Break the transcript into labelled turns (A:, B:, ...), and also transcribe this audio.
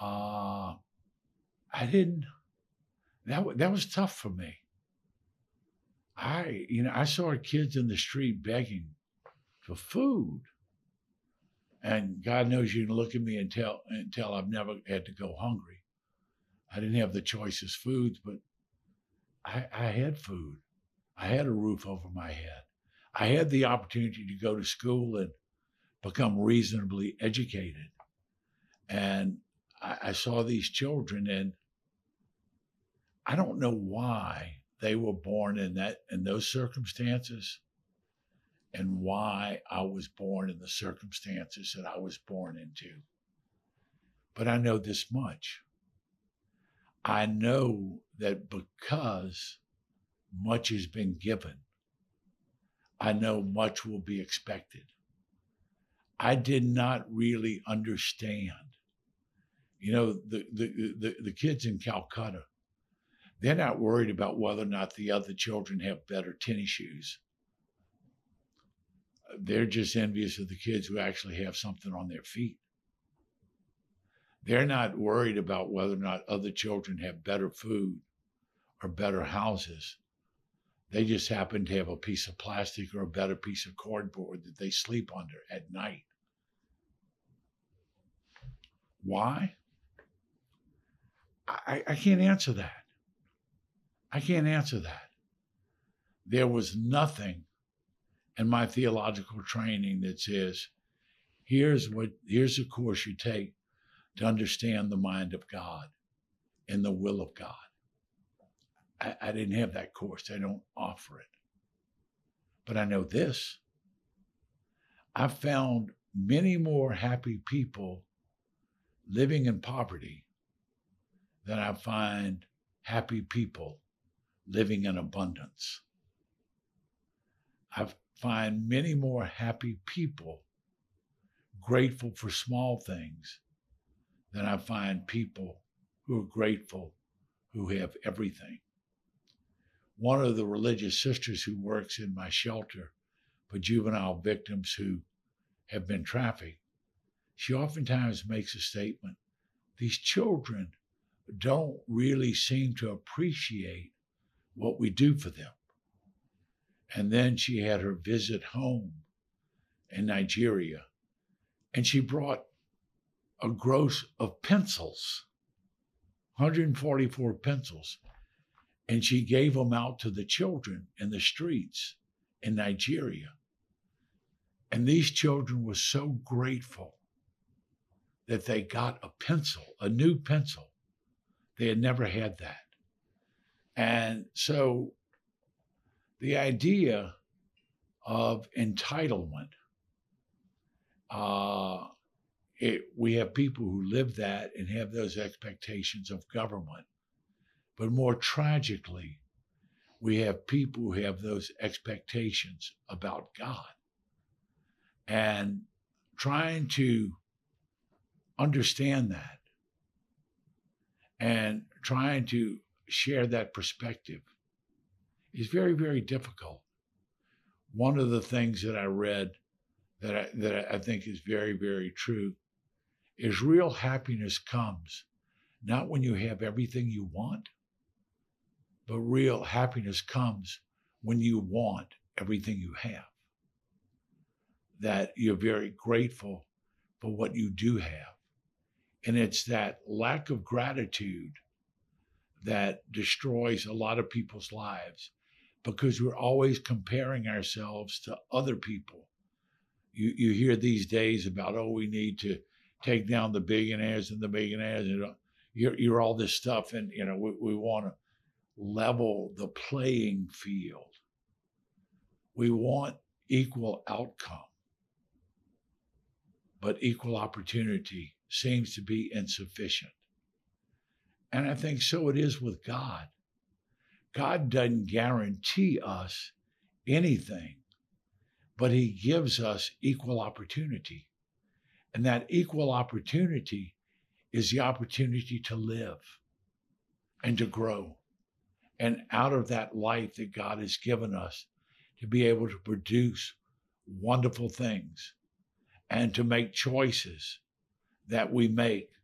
A: Uh, I didn't. That was tough for me. I saw kids in the street begging for food, and God knows you can look at me and tell I've never had to go hungry. I didn't have the choicest foods, but I had food. I had a roof over my head. I had the opportunity to go to school and become reasonably educated. And I saw these children, and I don't know why they were born in those circumstances and why I was born in the circumstances that I was born into. But I know this much. I know that because much has been given, I know much will be expected. I did not really understand. The kids in Calcutta, they're not worried about whether or not the other children have better tennis shoes. They're just envious of the kids who actually have something on their feet. They're not worried about whether or not other children have better food or better houses. They just happen to have a piece of plastic or a better piece of cardboard that they sleep under at night. Why? I can't answer that. I can't answer that. There was nothing in my theological training that says, here's a course you take to understand the mind of God and the will of God. I didn't have that course. They don't offer it. But I know this. I found many more happy people living in poverty than I find happy people living in abundance. I find many more happy people grateful for small things than I find people who are grateful who have everything. One of the religious sisters who works in my shelter for juvenile victims who have been trafficked, she oftentimes makes a statement. These children don't really seem to appreciate what we do for them. And then she had her visit home in Nigeria, and she brought a gross of pencils, 144 pencils, and she gave them out to the children in the streets in Nigeria. And these children were so grateful that they got a pencil, a new pencil. They had never had that. And so the idea of entitlement, we have people who live that and have those expectations of government. But more tragically, we have people who have those expectations about God. And trying to understand that and trying to share that perspective is very, very difficult. One of the things that I read that I think is very, very true is real happiness comes not when you have everything you want, but real happiness comes when you want everything you have. That you're very grateful for what you do have. And it's that lack of gratitude that destroys a lot of people's lives because we're always comparing ourselves to other people. You hear these days about, we need to take down the billionaires and the millionaires, and you're all this stuff, and we want to level the playing field. We want equal outcome, but equal opportunity seems to be insufficient. And I think so it is with God. God doesn't guarantee us anything, but he gives us equal opportunity. And that equal opportunity is the opportunity to live and to grow. And out of that life that God has given us, to be able to produce wonderful things and to make choices that we make